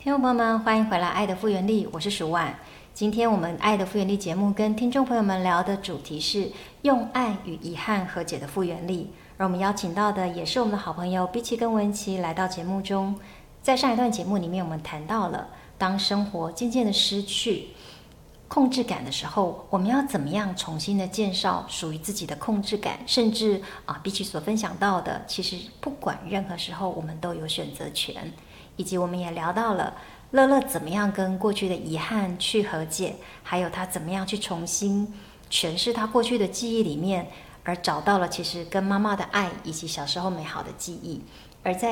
听众朋友们，欢迎回来《爱的复原力》，我是蜀婉。今天我们《爱的复原力》节目跟听众朋友们聊的主题是用爱与遗憾和解的复原力，而我们邀请到的也是我们的好朋友碧琪跟文琪来到节目中。在上一段节目里面，我们谈到了当生活渐渐的失去控制感的时候，我们要怎么样重新的建造属于自己的控制感，甚至比起所分享到的，其实不管任何时候我们都有选择权，以及我们也聊到了乐乐怎么样跟过去的遗憾去和解，还有他怎么样去重新诠释他过去的记忆里面，而找到了其实跟妈妈的爱以及小时候美好的记忆。而在